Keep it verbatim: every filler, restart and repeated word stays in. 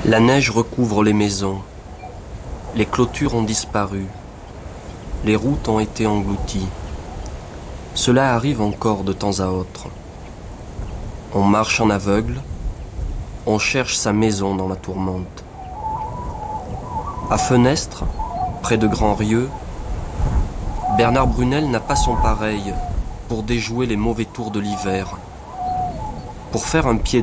La neige recouvre les maisons. Les clôtures ont disparu. Les routes ont été englouties. Cela arrive encore de temps à autre. On marche en aveugle. On cherche sa maison dans la tourmente. À Fenestre, près de Grand-Rieux, Bernard Brunel n'a pas son pareil pour déjouer les mauvais tours de l'hiver. Pour faire un pied